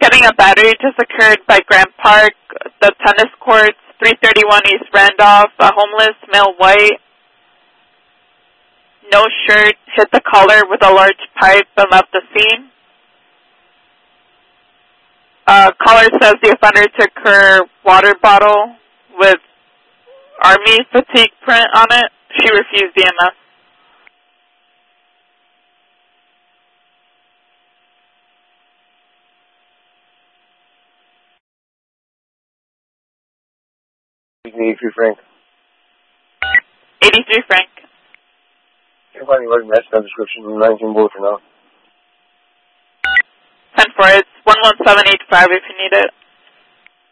Getting a battery just occurred by Grant Park, the tennis courts, 331 East Randolph, a homeless male white, no shirt, hit the collar with a large pipe and left the scene. Caller says the offender took her water bottle with Army fatigue print on it. She refused EMS. Frank. 83 Frank. Can't find any writing match job description in 19 Bullet for now. 10-4, it's 11785 if you need it.